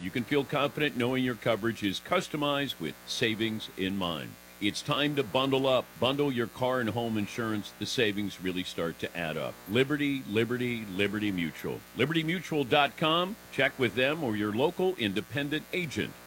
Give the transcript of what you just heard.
You can feel confident knowing your coverage is customized with savings in mind. It's time to bundle up. Bundle your car and home insurance. The savings really start to add up. Liberty, Liberty, Liberty Mutual. LibertyMutual.com. Check with them or your local independent agent.